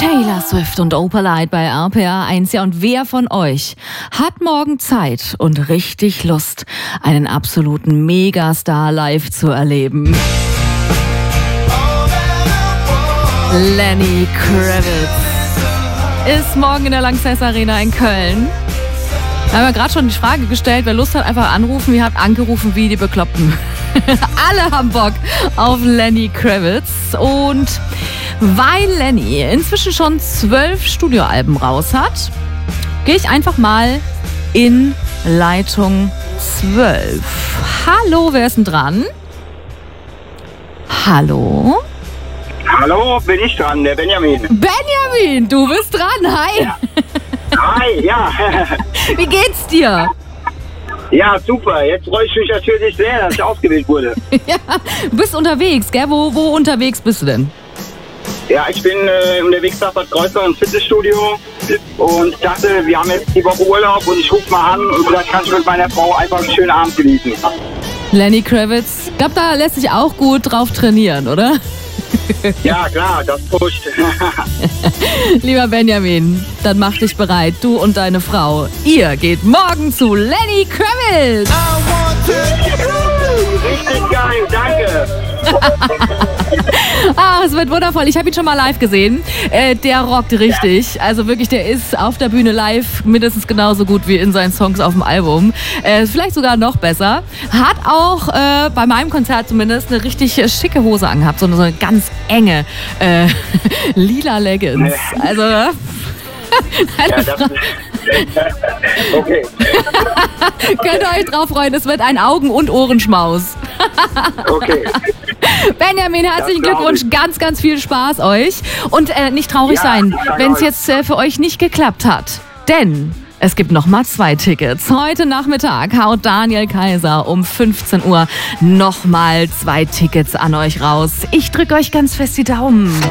Taylor Swift und Opalite bei RPA 1. Ja, und wer von euch hat morgen Zeit und richtig Lust, einen absoluten Megastar live zu erleben? Lenny Kravitz ist morgen in der Lanxess Arena in Köln. Da haben wir gerade schon die Frage gestellt, wer Lust hat, einfach anrufen. Wir haben angerufen wie die Bekloppten. Alle haben Bock auf Lenny Kravitz. Und weil Lenny inzwischen schon 12 Studioalben raus hat, gehe ich einfach mal in Leitung 12. Hallo, wer ist denn dran? Hallo? Hallo, bin ich dran, der Benjamin. Benjamin, du bist dran, hi. Ja. Hi, ja. Wie geht's dir? Ja, super. Jetzt freue ich mich natürlich sehr, dass ich ausgewählt wurde. Ja, du bist unterwegs, gell? Wo unterwegs bist du denn? Ja, ich bin unterwegs nach Bad Kreuznach im Fitnessstudio und dachte, wir haben jetzt die Woche Urlaub und ich rufe mal an und vielleicht kann ich mit meiner Frau einfach einen schönen Abend genießen. Lenny Kravitz, ich glaube, da lässt sich auch gut drauf trainieren, oder? Ja, klar, das pusht. Lieber Benjamin, dann mach dich bereit. Du und deine Frau, ihr geht morgen zu Lenny Kravitz. Richtig geil, danke. Es wird wundervoll. Ich habe ihn schon mal live gesehen. Der rockt richtig. Also wirklich, der ist auf der Bühne live mindestens genauso gut wie in seinen Songs auf dem Album. Vielleicht sogar noch besser. Hat auch bei meinem Konzert zumindest eine richtig schicke Hose angehabt. So eine ganz enge lila Leggings. Also Ja, das okay. könnt ihr euch drauf freuen. Es wird ein Augen- und Ohrenschmaus. Okay. Benjamin, herzlichen Das glaub Glückwunsch. Ganz, ganz viel Spaß euch. Und nicht traurig Ja, sein, danke wenn es euch. jetzt für euch nicht geklappt hat. Denn es gibt nochmal 2 Tickets. Heute Nachmittag haut Daniel Kaiser um 15 Uhr nochmal 2 Tickets an euch raus. Ich drücke euch ganz fest die Daumen.